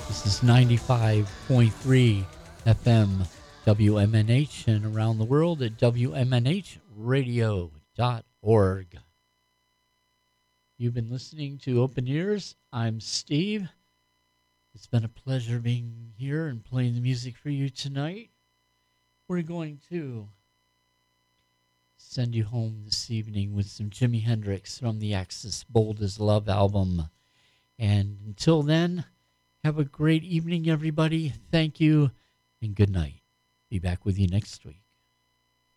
This is 95.3 FM WMNH and around the world at WMNHradio.org. You've been listening to Open Ears. I'm Steve. It's been a pleasure being here and playing the music for you tonight. We're going to send you home this evening with some Jimi Hendrix from the Axis Bold as Love album. And until then, have a great evening, everybody. Thank you, and good night. Be back with you next week.